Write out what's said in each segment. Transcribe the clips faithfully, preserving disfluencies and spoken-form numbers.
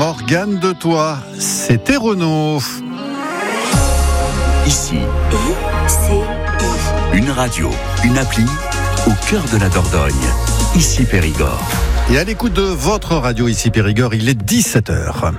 Organe de toi, c'était Renaud. Ici, I, C, I. une radio, une appli au cœur de la Dordogne. Ici Périgord. Et à l'écoute de votre radio ici Périgord, il est dix-sept heures.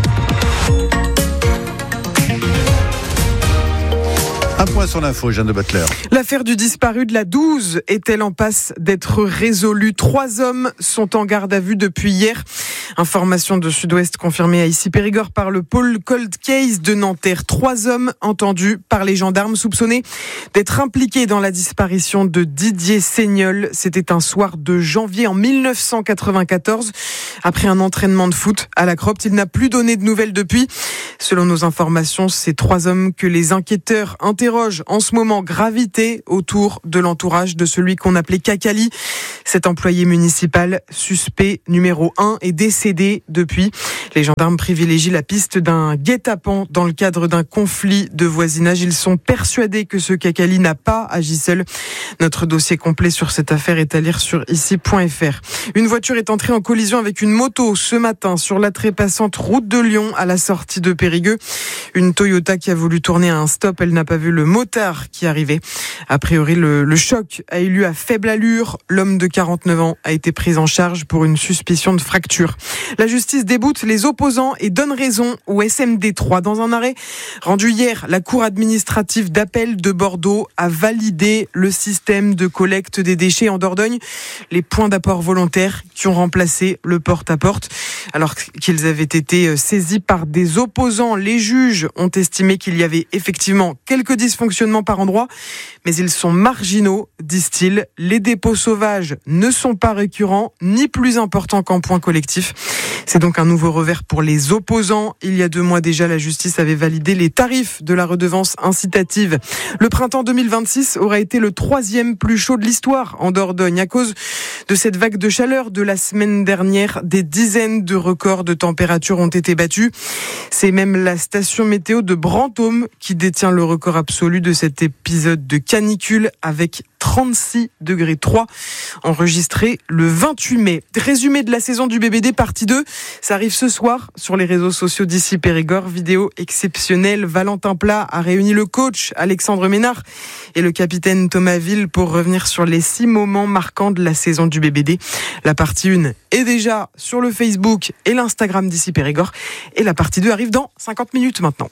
Un point sur l'info, Jeanne de Butler. L'affaire du disparu de la douze est-elle en passe d'être résolue ? Trois hommes sont en garde à vue depuis hier. Information de Sud-Ouest confirmée à Issy Périgord par le pôle Cold Case de Nanterre. Trois hommes entendus par les gendarmes soupçonnés d'être impliqués dans la disparition de Didier Seignol. C'était un soir de janvier en mille neuf cent quatre-vingt-quatorze. Après un entraînement de foot à la Cropte, il n'a plus donné de nouvelles depuis. Selon nos informations, ces trois hommes que les enquêteurs interrogent en ce moment gravitaient autour de l'entourage de celui qu'on appelait Cacali. Cet employé municipal suspect numéro un est décédé depuis. Les gendarmes privilégient la piste d'un guet-apens dans le cadre d'un conflit de voisinage. Ils sont persuadés que ce Cacali n'a pas agi seul. Notre dossier complet sur cette affaire est à lire sur ici point f r. Une voiture est entrée en collision avec une moto ce matin sur la trépassante route de Lyon à la sortie de Périgueux. Une Toyota qui a voulu tourner à un stop, elle n'a pas vu le motard qui arrivait. A priori, le, le choc a eu lieu à faible allure. L'homme de quarante-neuf ans a été pris en charge pour une suspicion de fracture. La justice déboute les opposants et donne raison au S M D trois. Dans un arrêt rendu hier, la cour administrative d'appel de Bordeaux a validé le système de collecte des déchets en Dordogne. Les points d'apport volontaires qui ont remplacé le porte-à-porte. Alors qu'ils avaient été saisis par des opposants, les juges ont estimé qu'il y avait effectivement quelques dysfonctionnements par endroit, mais ils sont marginaux, disent-ils. Les dépôts sauvages ne sont pas récurrents, ni plus importants qu'en point collectif. C'est donc un nouveau revers pour les opposants. Il y a deux mois déjà, la justice avait validé les tarifs de la redevance incitative. Le printemps deux mille vingt-six aura été le troisième plus chaud de l'histoire en Dordogne. À cause de cette vague de chaleur de la semaine dernière, des dizaines de records de température ont été battus. C'est même la station météo de Brantôme qui détient le record absolu de cet épisode de canicule avec trente-six degrés trois enregistré le vingt-huit mai. Résumé de la saison du B B D partie deux, ça arrive ce soir sur les réseaux sociaux d'Issy Périgord. Vidéo exceptionnelle. Valentin Plat a réuni le coach Alexandre Ménard et le capitaine Thomas Ville pour revenir sur les six moments marquants de la saison du B B D. La partie un est déjà sur le Facebook et l'Instagram d'Issy Périgord et la partie deux arrive dans cinquante minutes maintenant.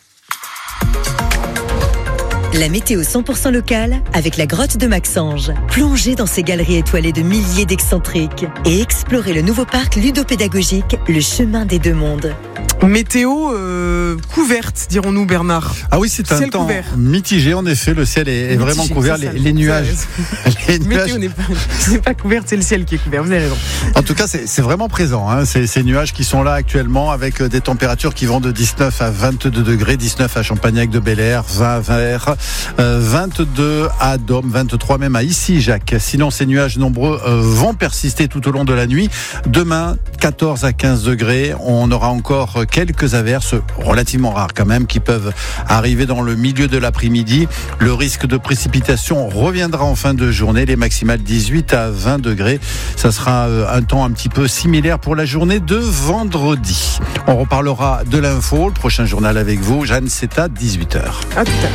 La météo cent pour cent locale avec la grotte de Maxange. Plongez dans ces galeries étoilées de milliers d'excentriques et explorez le nouveau parc ludopédagogique, le chemin des deux mondes. Météo euh, couverte, dirons-nous Bernard. Ah oui, c'est un ciel temps couvert. mitigé, en effet, le ciel est, est Mitigé, vraiment couvert, c'est ça, les, les nuages. les nuages. Météo n'est pas, n'est pas couverte, c'est le ciel qui est couvert, vous avez raison. En tout cas, c'est, c'est vraiment présent, hein, ces, ces nuages qui sont là actuellement avec des températures qui vont de dix-neuf à vingt-deux degrés, dix-neuf à Champagnac-de-Bel-Air, vingt à Vers, euh, vingt-deux à Dôme, vingt-trois même à Issy-Jacques. Sinon, ces nuages nombreux euh, vont persister tout au long de la nuit. Demain, quatorze à quinze degrés, on aura encore quelques averses relativement rares quand même qui peuvent arriver dans le milieu de l'après-midi. Le risque de précipitation reviendra en fin de journée, les maximales dix-huit à vingt degrés. Ça sera un temps un petit peu similaire pour la journée de vendredi. On reparlera de l'info, le prochain journal avec vous. Jeanne, c'est à dix-huit heures. À tout à l'heure.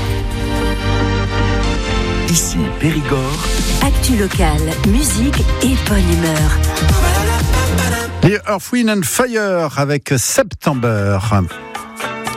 Ici Périgord. Actu locale, musique et bonne humeur. Les Earth, Wind and Fire avec September.